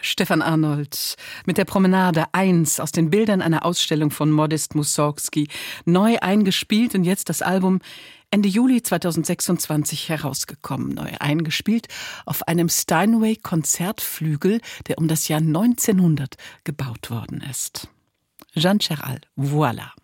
Stefan Arnold mit der Promenade 1 aus den Bildern einer Ausstellung von Modest Mussorgsky, neu eingespielt und jetzt das Album Ende Juli 2026 herausgekommen. Neu eingespielt auf einem Steinway-Konzertflügel, der um das Jahr 1900 gebaut worden ist. Jeanne Chéral, voilà.